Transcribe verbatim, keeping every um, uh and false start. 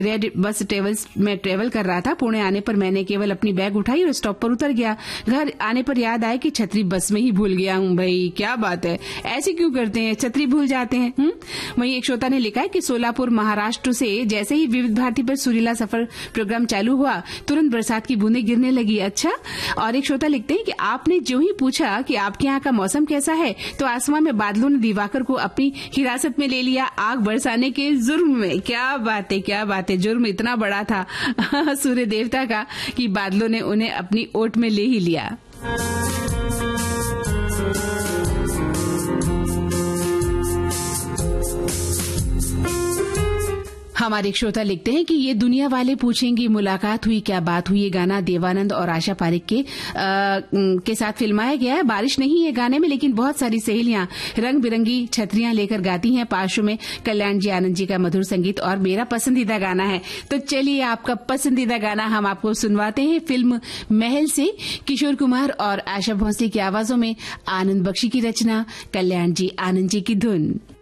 Red bus travels में travel कर रहा था। पुणे आने पर मैंने केवल अपनी बैग उठाई और स्टॉप पर उतर गया। घर आने पर याद आया कि छतरी बस में ही भूल गया हूँ। भाई क्या बात है, ऐसे क्यों करते हैं, छतरी भूल जाते हैं। हुँ? वहीं एक श्रोता ने लिखा है कि सोलापुर महाराष्ट्र से जैसे ही विविध भारती पर सुरीला सफर प्रोग्राम चालू हुआ तुरंत बरसात की बूंदें गिरने लगी। अच्छा। और एक श्रोता लिखते हैं कि आपने जो ही पूछा कि आपके यहाँ का मौसम कैसा है तो आसमान में बादलों ने दिवाकर को अपनी हिरासत में ले लिया आग बरसाने के जुर्म में। क्या बात है, क्या बात है, जुर्म इतना बड़ा था सूर्य देवता का कि बादलों ने उन्हें अपनी ओट में ले ही लिया। हमारे एक श्रोता लिखते हैं कि ये दुनिया वाले पूछेंगे मुलाकात हुई क्या बात हुई। ये गाना देवानंद और आशा पारिक के आ, के साथ फिल्माया गया है। बारिश नहीं है गाने में, लेकिन बहुत सारी सहेलियां रंग बिरंगी छतरियां लेकर गाती हैं। पार्श्व में कल्याण जी आनंद जी का मधुर संगीत और मेरा पसंदीदा गाना है। तो चलिए आपका पसंदीदा गाना हम आपको सुनवाते हैं। फिल्म महल से किशोर कुमार और आशा भोसले की आवाजों में, आनंद बख्शी की रचना, कल्याण जी आनंद जी की धुन।